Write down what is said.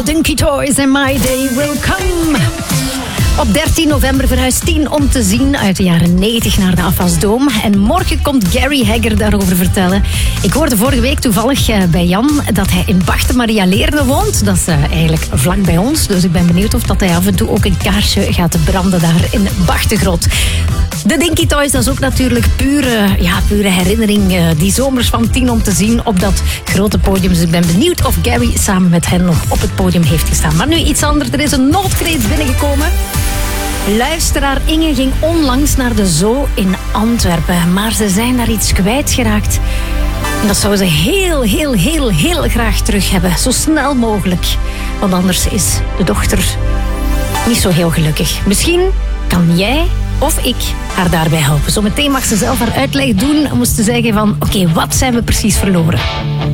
The Dinky Toys and My Day Will Come. Op 13 november verhuist 10 om te zien uit de jaren 90 naar de Afasdome. En morgen komt Gary Hegger daarover vertellen. Ik hoorde vorige week toevallig bij Jan dat hij in Bachten Maria Leerne woont. Dat is eigenlijk vlak bij ons. Dus ik ben benieuwd of dat hij af en toe ook een kaarsje gaat branden daar in Bachtengrot. De Dinky Toys, dat is ook natuurlijk pure herinnering. Die zomers van 10 om te zien op dat grote podium. Dus ik ben benieuwd of Gary samen met hen nog op het podium heeft gestaan. Maar nu iets anders. Er is een noodkreet binnengekomen. Luisteraar Inge ging onlangs naar de zoo in Antwerpen. Maar ze zijn daar iets kwijtgeraakt. En dat zou ze heel graag terug hebben. Zo snel mogelijk. Want anders is de dochter niet zo heel gelukkig. Misschien kan jij of ik haar daarbij helpen. Zometeen mag ze zelf haar uitleg doen. En moest ze zeggen van, oké, wat zijn we precies verloren?